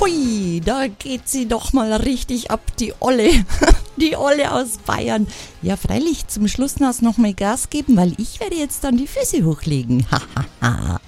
Hui, da geht sie doch mal richtig ab, die Olle. Die Olle aus Bayern. Ja, freilich, zum Schluss noch mal Gas geben, weil ich werde jetzt dann die Füße hochlegen. Hahaha.